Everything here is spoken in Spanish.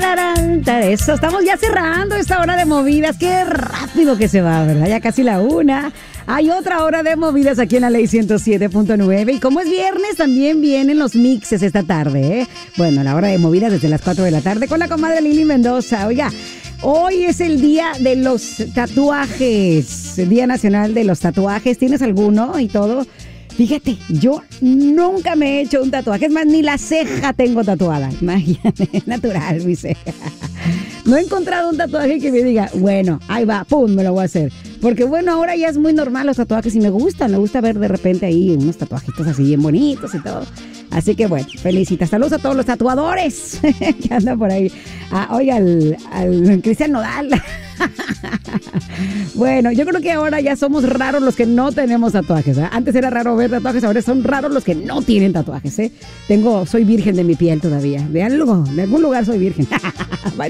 Eso, estamos ya cerrando esta hora de movidas. Qué rápido que se va, ¿verdad? Ya casi la 1. Hay otra hora de movidas aquí en la Ley 107.9. Y como es viernes, también vienen los mixes esta tarde, ¿eh? Bueno, la hora de movidas desde las 4 de la tarde con la comadre Lili Mendoza. Oiga, hoy es el día de los tatuajes, el Día Nacional de los Tatuajes. ¿Tienes alguno y todo? Fíjate, yo nunca me he hecho un tatuaje. Es más, ni la ceja tengo tatuada. Imagínate, natural mi ceja. No he encontrado un tatuaje que me diga, bueno, ahí va, pum, me lo voy a hacer. Porque bueno, ahora ya es muy normal los tatuajes y me gusta ver de repente ahí unos tatuajitos así bien bonitos y todo. Así que bueno, felicitas. Saludos a todos los tatuadores que andan por ahí. Oiga, al Cristian Nodal. Bueno, yo creo que ahora ya somos raros los que no tenemos tatuajes, ¿eh? Antes era raro ver tatuajes, ahora son raros los que no tienen tatuajes, ¿eh? Soy virgen de mi piel todavía. De algún lugar soy virgen.